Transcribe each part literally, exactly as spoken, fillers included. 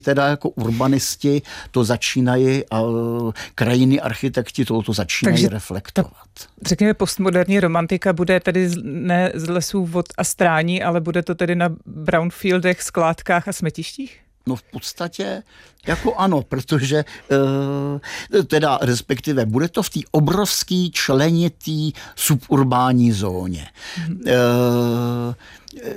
Teda jako urbanisti to začínají a krajinní architekti to, to začínají Takže reflektovat. Ta, řekněme, postmoderní romantika bude tedy ne z lesů, vod a strání, ale bude to tedy na brownfieldech, skládkách a smetištích? No v podstatě jako ano, protože teda respektive bude to v té obrovský členitý suburbální zóně. Hmm. E, e,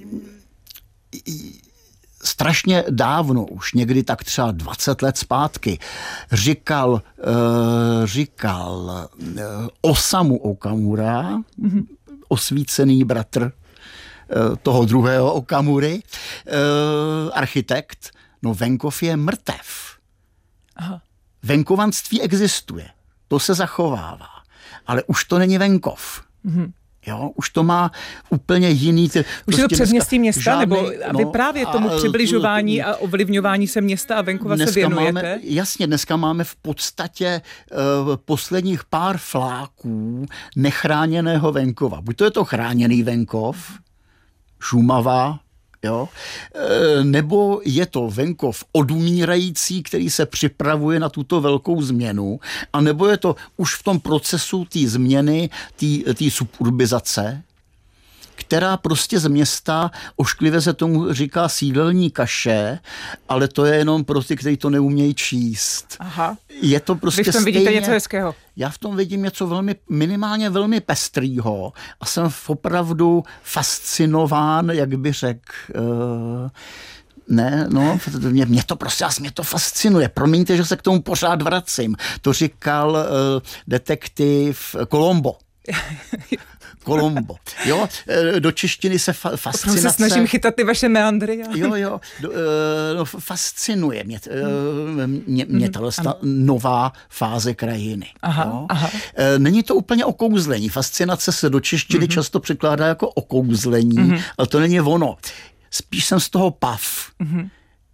strašně dávno, už někdy tak třeba dvacet let zpátky, říkal, e, říkal e, Osamu Okamura, hmm. osvícený bratr toho druhého Okamury, architekt, no venkov je mrtev. Aha. Venkovanství existuje, to se zachovává, ale už to není venkov. Mhm. Jo, už to má úplně jiný... Ty, už prostě je to předměstí města, žádný, nebo no, vy právě tomu přibližování a ovlivňování se města a venkova se věnujete? Máme, jasně, dneska máme v podstatě uh, posledních pár fláků nechráněného venkova. Buď to je to chráněný venkov, Šumava, jo? E, nebo je to venkov odumírající, který se připravuje na tuto velkou změnu, a nebo je to už v tom procesu té změny, té suburbizace, která prostě z města, ošklivě se tomu říká sídelní kaše, ale to je jenom pro ty, kteří to neumějí číst. Aha. Je to prostě Vy v tom stejně, vidíte něco hezkého? Já v tom vidím něco velmi, minimálně velmi pestrýho a jsem opravdu fascinován, jak by řekl... Uh, Ne, no, mě, mě to prostě, mě to fascinuje. Promiňte, že se k tomu pořád vracím. To říkal uh, detektiv Colombo. Kolombo. Jo, do češtiny se fa- fascinace... Proto se snažím chytat ty vaše meandry. Ale... Jo, jo, do, no, fascinuje mě, mě, mě tato nová fáze krajiny. Aha, jo. aha. Není to úplně okouzlení. Fascinace se do češtiny mm-hmm. často překládá jako okouzlení, mm-hmm. ale to není ono. Spíš jsem z toho pav. Mm-hmm.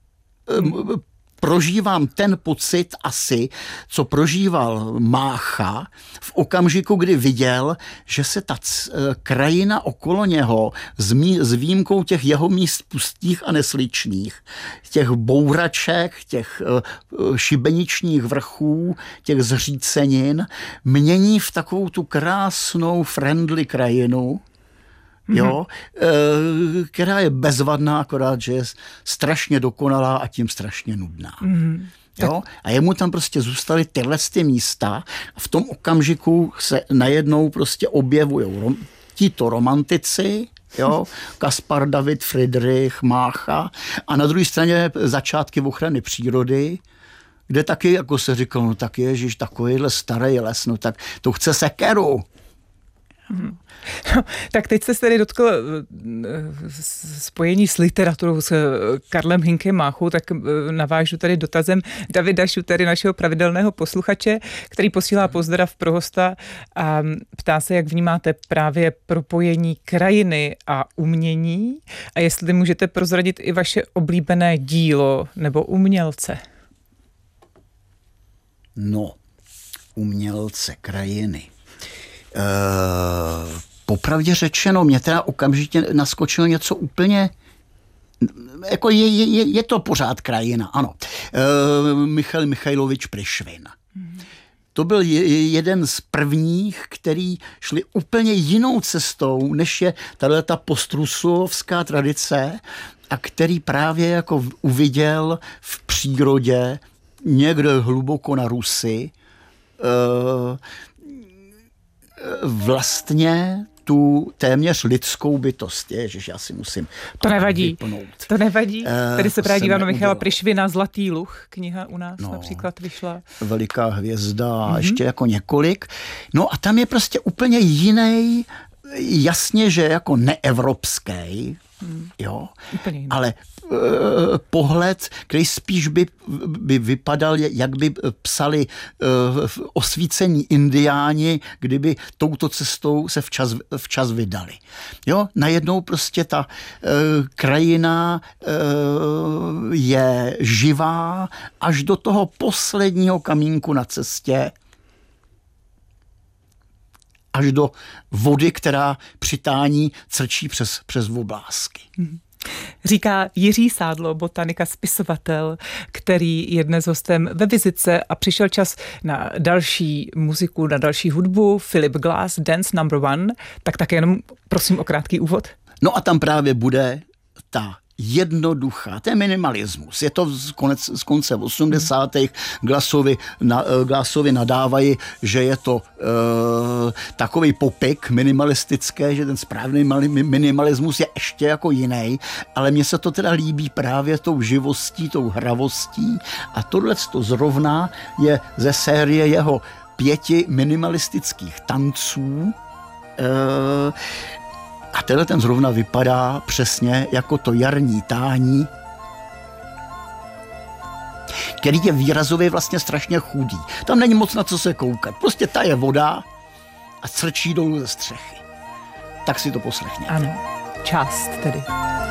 Prožívám ten pocit asi, co prožíval Mácha v okamžiku, kdy viděl, že se ta c- krajina okolo něho s, mí- s výjimkou těch jeho míst pustých a nesličných, těch bouraček, těch uh, šibeničních vrchů, těch zřícenin, mění v takovou tu krásnou friendly krajinu, jo, mm-hmm. která je bezvadná, akorát, že je strašně dokonalá a tím strašně nudná. Mm-hmm. Jo? A jemu tam prostě zůstaly tyhle ty místa a v tom okamžiku se najednou prostě objevují rom, tito romantici, jo, Kaspar David Friedrich, Mácha, a na druhé straně začátky ochrany přírody, kde taky, jako se říkalo, no tak ježiš, takovýhle starý les, no tak to chce sekeru. Hmm. No, tak teď jste se tady dotkl spojení s literaturou, s Karlem Hynkem Máchou, tak navážu tady dotazem Davida Šutery, našeho pravidelného posluchače, který posílá pozdrav pro hosta a ptá se, jak vnímáte právě propojení krajiny a umění a jestli můžete prozradit i vaše oblíbené dílo nebo umělce. No, umělce krajiny. Uh, popravdě řečeno, mě teda okamžitě naskočilo něco úplně, jako je, je, je to pořád krajina, ano. Uh, Michal Michajlovič Pryšvin. Hmm. To byl je, jeden z prvních, který šli úplně jinou cestou, než je tato postrusovská tradice, a který právě jako uviděl v přírodě někde hluboko na Rusi uh, vlastně tu téměř lidskou bytost. Ježiš, já si musím to nevadí. vypnout. To nevadí. Tady se právě dívám na Michala Pryšvina, Zlatý luh, kniha u nás no, například vyšla. Veliká hvězda a mm-hmm. ještě jako několik. No a tam je prostě úplně jiný, jasně, že jako neevropský, mm. jo, ale uh, pohled, který spíš by, by vypadal, jak by psali uh, osvícení indiáni, kdyby touto cestou se včas, včas vydali. Jo, najednou prostě ta uh, krajina uh, je živá až do toho posledního kamínku na cestě, až do vody, která přitání crčí přes, přes oblásky. Mm. Říká Jiří Sádlo, botanika, spisovatel, který je dnes hostem ve Vizitce a přišel čas na další muziku, na další hudbu. Philip Glass, Dance number one. Tak také jenom prosím o krátký úvod. No a tam právě bude ta jednoduchá, to je minimalismus. Je to z, konec, z konce osmdesátých. Glassovi, na, Glassovi nadávají, že je to e, takový popek minimalistické, že ten správný minimalismus je ještě jako jiný, ale mně se to teda líbí právě tou živostí, tou hravostí a tohle to zrovna je ze série jeho pěti minimalistických tanců. E, A tenhle ten zrovna vypadá přesně jako to jarní tání, který je výrazově vlastně strašně chudý. Tam není moc na co se koukat. Prostě ta je voda a srčí dolů ze střechy. Tak si to poslechněte. Ano, část tedy.